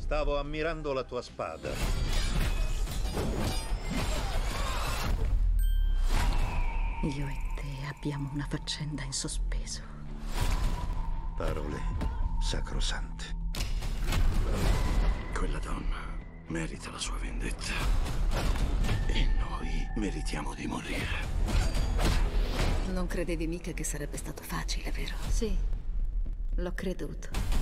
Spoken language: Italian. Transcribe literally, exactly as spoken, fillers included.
Stavo ammirando la tua spada. Io e te abbiamo una faccenda in sospeso. Parole sacrosante. Quella donna merita la sua vendetta. E noi meritiamo di morire. Non credevi mica che sarebbe stato facile, vero? Sì, l'ho creduto.